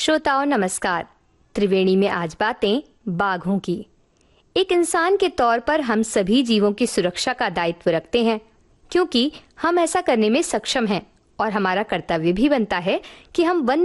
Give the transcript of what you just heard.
श्रोताओं नमस्कार। त्रिवेणी में आज बातें बाघों की। एक इंसान के तौर पर हम सभी जीवों की सुरक्षा का दायित्व रखते हैं, क्योंकि हम ऐसा करने में सक्षम हैं और हमारा कर्तव्य भी बनता है कि हम वन्य